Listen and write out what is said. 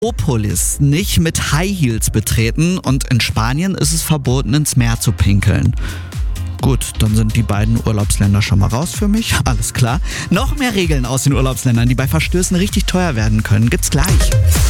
Metropolis nicht mit High Heels betreten und in Spanien ist es verboten, ins Meer zu pinkeln. Gut, dann sind die beiden Urlaubsländer schon mal raus für mich. Alles klar. Noch mehr Regeln aus den Urlaubsländern, die bei Verstößen richtig teuer werden können, gibt's gleich.